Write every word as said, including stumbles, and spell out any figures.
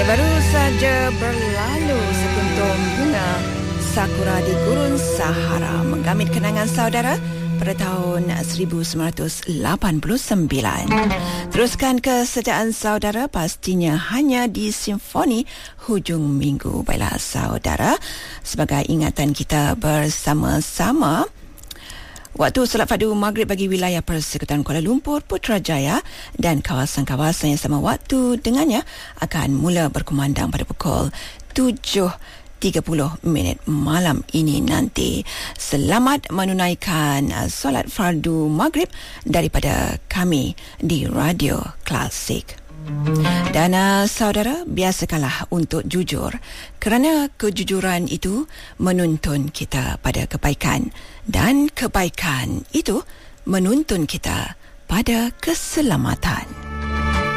Baru saja berlalu sekuntum bunga sakura di gurun Sahara menggamit kenangan saudara pada tahun seribu sembilan ratus lapan puluh sembilan. Teruskan kesetiaan saudara pastinya hanya di Simfoni hujung minggu. Baiklah saudara, sebagai ingatan kita bersama-sama, waktu solat fardu maghrib bagi wilayah Persekutuan Kuala Lumpur, Putrajaya dan kawasan-kawasan yang sama waktu dengannya akan mula berkumandang pada pukul tujuh tiga puluh minit malam ini nanti. Selamat menunaikan uh, solat fardu maghrib daripada kami di Radio Klasik. Dan uh, saudara, biasakanlah untuk jujur, kerana kejujuran itu menuntun kita pada kebaikan dan kebaikan itu menuntun kita pada keselamatan.